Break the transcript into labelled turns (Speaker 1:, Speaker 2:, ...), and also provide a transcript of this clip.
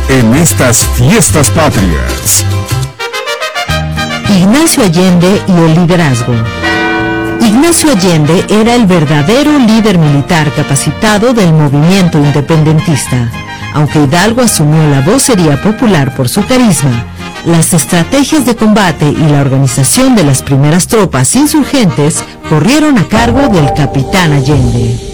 Speaker 1: en estas fiestas patrias.
Speaker 2: Ignacio Allende y el liderazgo. Ignacio Allende era el verdadero líder militar capacitado del movimiento independentista. Aunque Hidalgo asumió la vocería popular por su carisma, las estrategias de combate y la organización de las primeras tropas insurgentes corrieron a cargo del capitán Allende.